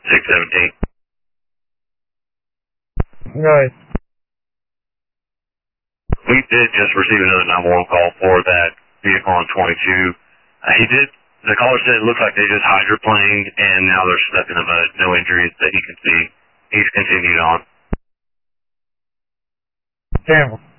617. Right. We did just receive another 911 call for that vehicle on 22. The caller said it looks like they just hydroplaned and now they're stuck in the mud. No injuries that he can see. He's continued on. Damn.